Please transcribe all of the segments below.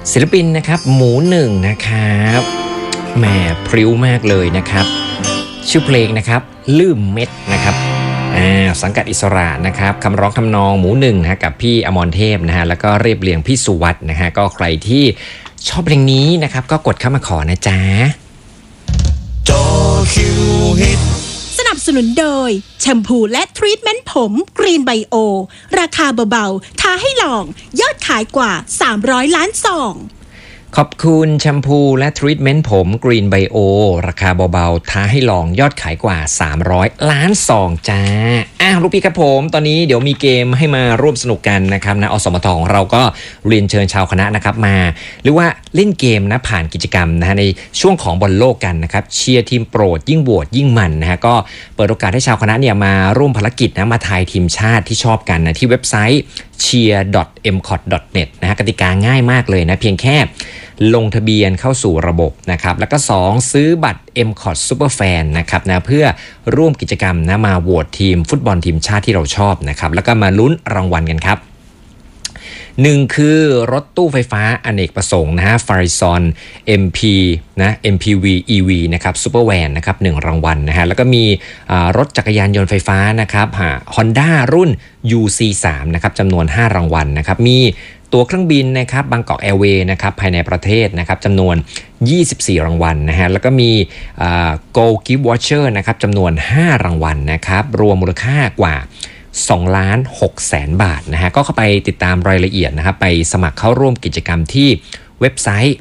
ศิลปินนะครับหมูหนึ่งนะครับแหมพริ้วมากเลยนะครับชื่อเพลงนะครับลืมเม็ดนะครับสังกัดอิสระนะครับคำร้องทำนองหมูหนึ่งนะกับพี่อมรเทพนะฮะแล้วก็เรียบเรียงพี่สุวัฒน์นะฮะก็ใครที่ชอบเพลงนี้นะครับก็กดเข้ามาขอนะจ๊ะจอคิวฮิตสนับสนุนโดยแชมพูและทรีทเมนต์ผมกรีนไบโอราคาเบาๆท้าให้ลองยอดขายกว่า300ล้านซองขอบคุณแชมพูและทรีทเมนต์ผมกรีนไบโอราคาเบาๆท้าให้ลองยอดขายกว่า300ล้านซองจ้าลูกพี่ครับผมตอนนี้เดี๋ยวมีเกมให้มาร่วมสนุกกันนะครับนะอสมทของเราก็เรียนเชิญชาวคณะนะครับมาหรือว่าเล่นเกมนะผ่านกิจกรรมนะฮะในช่วงของบอลโลกกันนะครับเชียร์ทีมโปรดยิ่งโหวตยิ่งมันนะฮะก็เปิดโอกาสให้ชาวคณะเนี่ยมาร่วมภารกิจนะมาทายทีมชาติที่ชอบกันนะที่เว็บไซต์ cheer.mcot.net นะฮะกติกาง่ายมากเลยนะเพียงแค่ลงทะเบียนเข้าสู่ระบบนะครับแล้วก็2ซื้อบัตร MCOT Superfan นะครับนะเพื่อร่วมกิจกรรมนะมาโหวตทีมฟุตบอลทีมชาติที่เราชอบนะครับแล้วก็มาลุ้นรางวัลกันครับ1คือรถตู้ไฟฟ้าอเนกประสงค์นะฮะ Farizon MP นะ MPV EV นะครับ Supervan นะครับ1รางวัลนะฮะแล้วก็มีรถจักรยานยนต์ไฟฟ้านะครับHonda รุ่น UC3 นะครับจำนวน5รางวัลนะครับมีตัวเครื่องบินนะครับบางกอกแอร์เวย์นะครับภายในประเทศนะครับจำนวน24รางวัลนะฮะแล้วก็มีGold Gift Voucher นะครับจำนวน5รางวัลนะครับรวมมูลค่ากว่า2,600,000 บาทนะฮะก็เข้าไปติดตามรายละเอียดนะครับไปสมัครเข้าร่วมกิจกรรมที่เว็บไซต์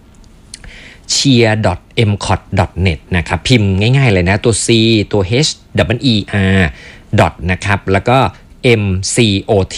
cheer.mcot.net นะครับพิมพ์ง่ายๆเลยนะตัว C ตัว H E R นะครับแล้วก็ MCOT